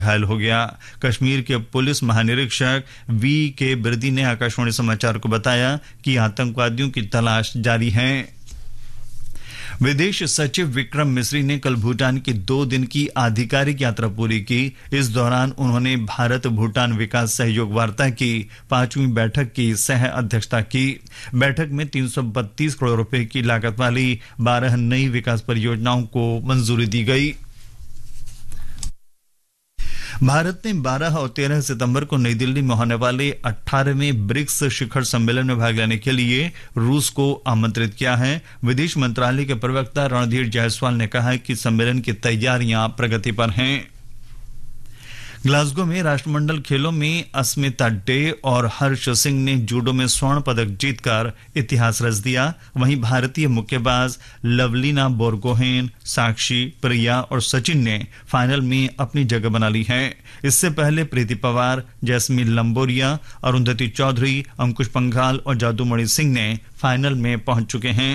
घायल हो गया। कश्मीर के पुलिस महानिरीक्षक V.K. बिर्दी ने आकाशवाणी समाचार को बताया कि आतंकवादियों की तलाश जारी है। विदेश सचिव विक्रम मिस्री ने कल भूटान की 2 दिन की आधिकारिक यात्रा पूरी की। इस दौरान उन्होंने भारत भूटान विकास सहयोग वार्ता की 5वीं बैठक की सह अध्यक्षता की। बैठक में 332 करोड़ रुपए की लागत वाली 12 नई विकास परियोजनाओं को मंजूरी दी गई। भारत ने 12 और 13 सितंबर को नई दिल्ली में होने वाले 18वें ब्रिक्स शिखर सम्मेलन में भाग लेने के लिए रूस को आमंत्रित किया है। विदेश मंत्रालय के प्रवक्ता रणधीर जायसवाल ने कहा कि सम्मेलन की तैयारियां प्रगति पर हैं। ग्लासगो में राष्ट्रमंडल खेलों में अस्मिता डे और हर्ष सिंह ने जूडो में स्वर्ण पदक जीतकर इतिहास रच दिया। वहीं भारतीय मुक्केबाज लवलीना बोरगोहेन, साक्षी, प्रिया और सचिन ने फाइनल में अपनी जगह बना ली है। इससे पहले प्रीति पवार, जैस्मीन लंबोरिया, अरुंधति चौधरी, अंकुश पंघाल और जादूमणि सिंह ने फाइनल में पहुंच चुके हैं।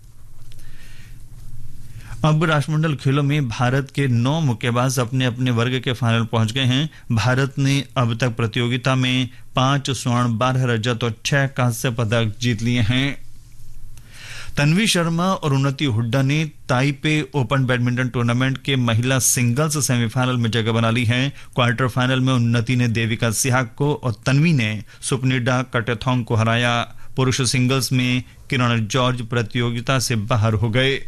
अब राष्ट्रमंडल खेलों में भारत के 9 मुक्केबाज अपने अपने वर्ग के फाइनल पहुंच गए हैं। भारत ने अब तक प्रतियोगिता में 5 स्वर्ण, 12 रजत और 6 कांस्य पदक जीत लिए हैं। तन्वी शर्मा और उन्नति हुड्डा ने ताइपे ओपन बैडमिंटन टूर्नामेंट के महिला सिंगल्स सेमीफाइनल में जगह बना ली है। क्वार्टर फाइनल में उन्नति ने देविका सिहाग को और तन्वी ने सुपनिडा कटेथोंग को हराया। पुरुष सिंगल्स में किरण जॉर्ज प्रतियोगिता से बाहर हो गए।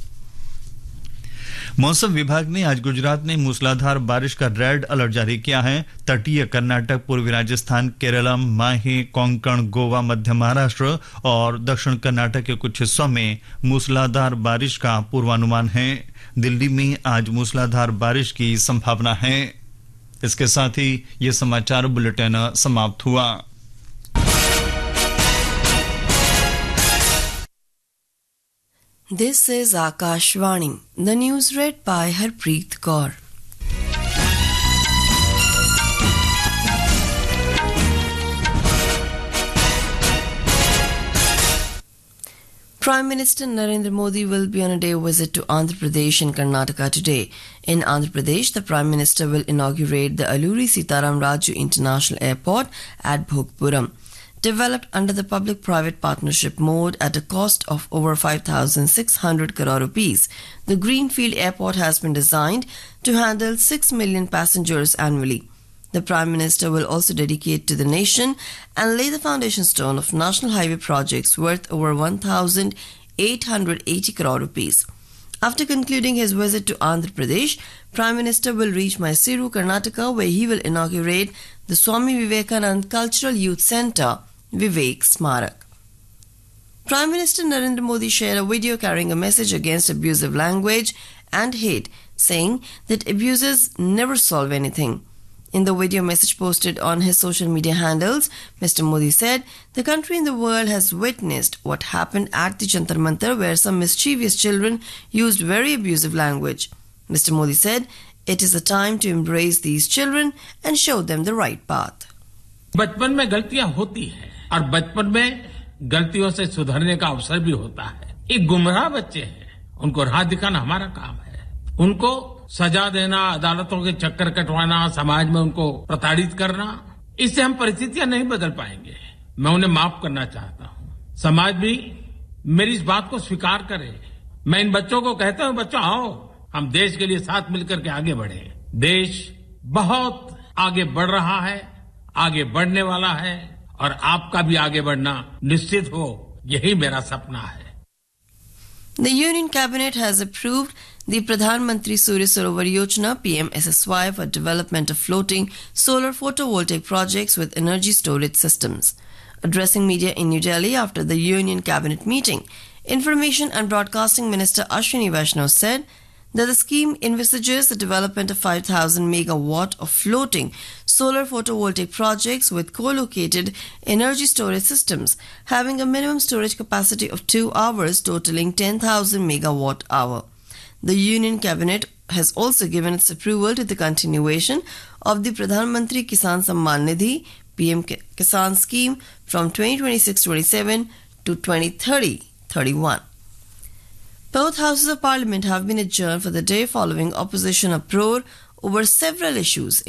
मौसम विभाग ने आज गुजरात में मूसलाधार बारिश का रेड अलर्ट जारी किया है। तटीय कर्नाटक, पूर्वी राजस्थान, केरलम, माहे, कोंकण, गोवा, मध्य महाराष्ट्र और दक्षिण कर्नाटक के कुछ हिस्सों में मूसलाधार बारिश का पूर्वानुमान है। दिल्ली में आज मूसलाधार बारिश की संभावना है। इसके साथ ही ये समाचार बुलेटिन समाप्त हुआ। This is Akashvani. The news read by Harpreet Kaur. Prime Minister Narendra Modi will be on a day visit to Andhra Pradesh and Karnataka today. In Andhra Pradesh, the Prime Minister will inaugurate the Alluri Sitaram Raju International Airport at Bhogpuram. Developed under the public-private partnership mode at a cost of over 5,600 crore rupees, the Greenfield Airport has been designed to handle 6 million passengers annually. The Prime Minister will also dedicate to the nation and lay the foundation stone of national highway projects worth over 1,880 crore rupees. After concluding his visit to Andhra Pradesh, Prime Minister will reach Mysuru, Karnataka, where he will inaugurate the Swami Vivekanand Cultural Youth Centre, Vivek Smarak. Prime Minister Narendra Modi shared a video carrying a message against abusive language and hate, saying that abuses never solve anything. In the video message posted on his social media handles, Mr. Modi said the country and the world has witnessed what happened at the Jantar Mantar, where some mischievous children used very abusive language. Mr. Modi said it is a time to embrace these children and show them the right path. बचपन में गलतियां होती हैं और बचपन में गलतियों से सुधरने का अवसर भी होता है। ये गुमराह बच्चे हैं, उनको राह दिखाना हमारा काम है। उनको सजा देना, अदालतों के चक्कर कटवाना, समाज में उनको प्रताड़ित करना, इससे हम परिस्थितियां नहीं बदल पाएंगे। मैं उन्हें माफ करना चाहता हूं। समाज भी मेरी इस बात को स्वीकार करे। मैं इन बच्चों को कहता हूं, बच्चों आओ, हम देश के लिए साथ मिलकर के आगे बढ़े। देश बहुत आगे बढ़ रहा है, आगे बढ़ने वाला है और आपका भी आगे बढ़ना निश्चित हो, यही मेरा सपना है। The Union Cabinet has approved the Pradhan Mantri Surya Sarovar Yojana PMSSY for development of floating solar photovoltaic projects with energy storage systems. Addressing media in New Delhi after the Union Cabinet meeting, Information and Broadcasting Minister Ashwini Vaishnaw said that the scheme envisages the development of 5,000 megawatt of floating solar photovoltaic projects with co-located energy storage systems having a minimum storage capacity of 2 hours totaling 10,000 megawatt hour. The Union Cabinet has also given its approval to the continuation of the Pradhan Mantri Kisan Samman Nidhi PM Kisan scheme from 2026-27 to 2030-31. Both houses of parliament have been adjourned for the day following opposition uproar over several issues,